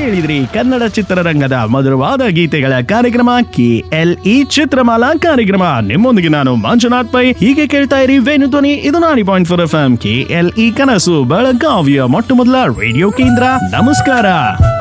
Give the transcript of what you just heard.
ಕೇಳಿದ್ರಿ ಕನ್ನಡ ಚಿತ್ರರಂಗದ ಮಧುರವಾದ ಗೀತೆಗಳ ಕಾರ್ಯಕ್ರಮ KLE ಚಿತ್ರಮಾಲಾ ಕಾರ್ಯಕ್ರಮ. ನಿಮ್ಮೊಂದಿಗೆ ನಾನು ಮಂಜುನಾಥ್ ಪೈ. ಹೀಗೆ ಕೇಳ್ತಾ ಇರಿ ವೇಣು ಧ್ವನಿ. ಇದು 90.4 FM KLE ಕನಸು ಬೆಳಗಾವಿಯ ಮೊಟ್ಟ ಮೊದಲ ರೇಡಿಯೋ ಕೇಂದ್ರ. ನಮಸ್ಕಾರ.